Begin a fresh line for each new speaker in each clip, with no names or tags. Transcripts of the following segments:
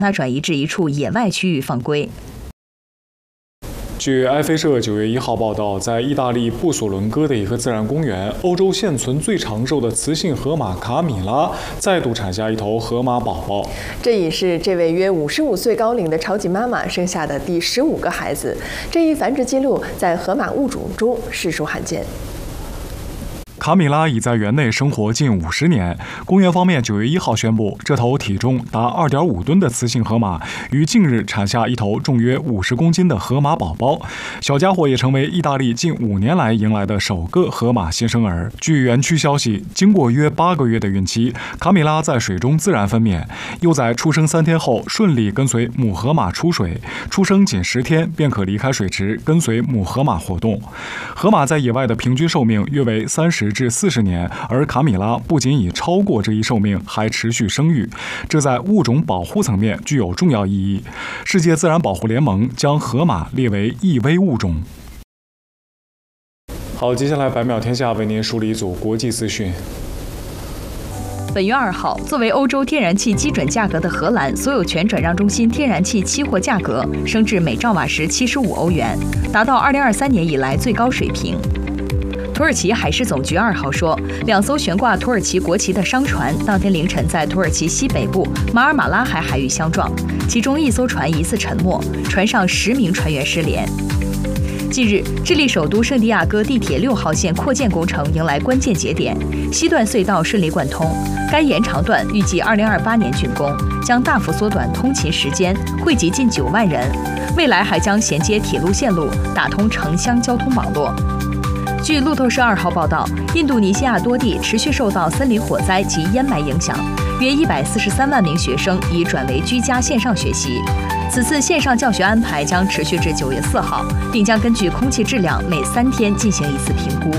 它转移至一处野外区域放归。
据埃菲社9月1号报道，在意大利布索伦哥的一个自然公园，欧洲现存最长寿的雌性河马卡米拉再度产下一头河马宝宝。
这已是这位约55岁高龄的超级妈妈生下的第15个孩子，这一繁殖记录在河马物种中实属罕见。
卡米拉已在园内生活近50年。公园方面9月1号宣布，这头体重达2.5吨的雌性河马于近日产下一头重约50公斤的河马宝宝。小家伙也成为意大利近5年来迎来的首个河马新生儿。据园区消息，经过约8个月的孕期，卡米拉在水中自然分娩，幼崽出生3天后顺利跟随母河马出水，出生仅10天便可离开水池，跟随母河马活动。河马在野外的平均寿命约为30至40年，而卡米拉不仅已超过这一寿命，还持续生育，这在物种保护层面具有重要意义。世界自然保护联盟将河马列为易危物种。好，接下来100秒天下为您梳理一组国际资讯。
本月2号，作为欧洲天然气基准价格的荷兰所有权转让中心天然气期货价格升至每兆瓦时75欧元，达到2023年以来最高水平。土耳其海事总局2号说，2艘悬挂土耳其国旗的商船当天凌晨在土耳其西北部马尔马拉海域相撞，其中1艘船疑似沉没，船上10名船员失联。近日，智利首都圣地亚哥地铁6号线扩建工程迎来关键节点，西段隧道顺利贯通，该延长段预计2028年竣工，将大幅缩短通勤时间，惠及近9万人。未来还将衔接铁路线路，打通城乡交通网络。据路透社2号报道，印度尼西亚多地持续受到森林火灾及烟霾影响，约143万名学生已转为居家线上学习。此次线上教学安排将持续至9月4号，并将根据空气质量每3天进行一次评估。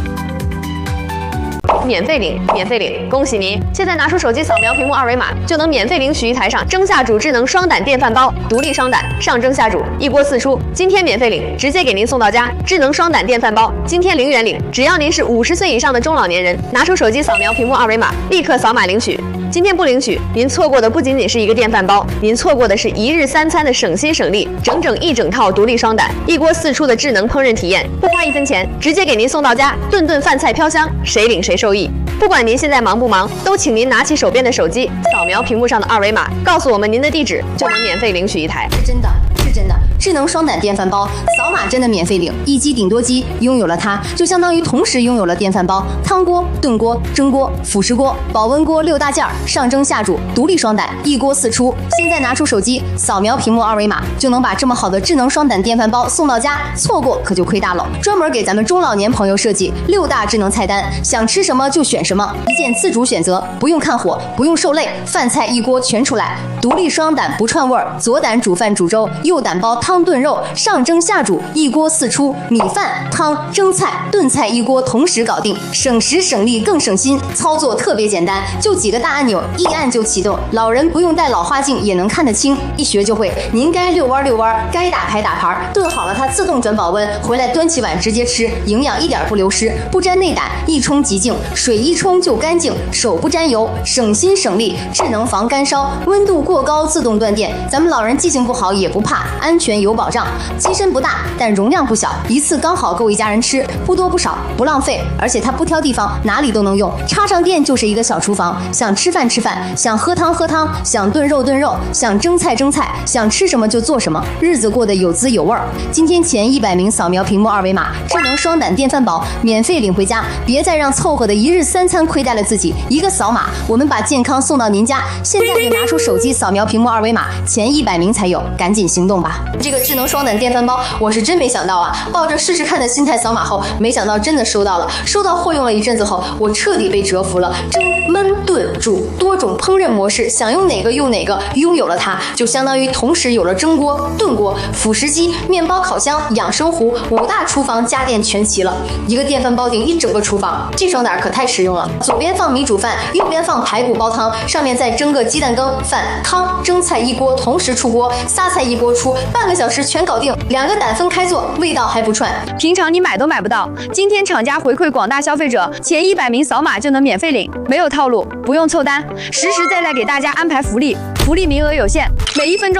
免费领，免费领！恭喜您！现在拿出手机扫描屏幕2维码，就能免费领取一台上蒸下煮智能双胆电饭煲，独立双胆，上蒸下煮，一锅4出。今天免费领，直接给您送到家。智能双胆电饭煲，今天0元领，只要您是50岁以上的中老年人，拿出手机扫描屏幕2维码，立刻扫码领取。今天不领取，您错过的不仅仅是一个电饭煲，您错过的是1日3餐的省心省力，整一整套独立双胆，一锅4出的智能烹饪体验，不花1分钱，直接给您送到家，顿顿饭菜飘香，谁领谁受益。不管您现在忙不忙，都请您拿起手边的手机，扫描屏幕上的2维码，告诉我们您的地址，就能免费领取一台。
是真的，是真的。智能双胆电饭煲，扫码真的免费领，一机顶多机，拥有了它，就相当于同时拥有了电饭煲、汤锅、炖锅、蒸锅、辅食锅、保温锅6大件，上蒸下煮，独立双胆，一锅4出。现在拿出手机，扫描屏幕2维码，就能把这么好的智能双胆电饭煲送到家，错过可就亏大了。专门给咱们中老年朋友设计6大智能菜单，想吃什么就选什么，一键自主选择，不用看火，不用受累，饭菜一锅全出来。独立双胆不串味儿，左胆煮饭煮粥，右胆煲汤炖肉，上蒸下煮，一锅4出，米饭、汤、蒸菜、炖菜一锅同时搞定，省时省力更省心。操作特别简单，就几个大按钮，一按就启动，老人不用戴老花镜也能看得清，一学就会。您该遛弯遛弯，该打牌打牌，炖好了它自动转保温，回来端起碗直接吃，营养一点不流失，不沾内胆，一冲即净，水一冲就干净，手不沾油，省心省力，智能防干烧，温度过高自动断电，咱们老人记性不好也不怕，安全有保障。机身不大，但容量不小，一次刚好够一家人吃，不多不少，不浪费，而且它不挑地方，哪里都能用，插上电就是一个小厨房，想吃饭吃饭，想喝汤喝汤，想炖肉炖肉，想蒸菜蒸菜，想吃什么就做什么，日子过得有滋有味儿。今天前100名扫描屏幕2维码，智能双胆电饭煲免费领回家，别再让凑合的1日3餐亏待了自己，一个扫码，我们把健康送到您家。现在就拿出手机扫描屏幕2维码，前100名才有，赶紧行动吧！这个智能双胆电饭煲，我是真没想到啊！抱着试试看的心态扫码后，没想到真的收到了。收到货用了一阵子后，我彻底被折服了。蒸、焖、炖、煮多种烹饪模式，想用哪个用哪个。拥有了它，就相当于同时有了蒸锅、炖锅、辅食机、面包烤箱、养生壶，5大厨房家电全齐了。一个电饭煲顶一整个厨房，这双胆可太实用了。左边放米煮饭，右边放排骨煲汤，上面再蒸个鸡蛋羹、饭、汤、蒸菜一锅同时出锅，仨菜一锅出，半个小时全搞定。2个胆分开做，味道还不串。
平常你买都买不到，今天厂家回馈广大消费者，前100名扫码就能免费领，没有套路，不用凑单，实实在在给大家安排福利，福利名额有限，每1分钟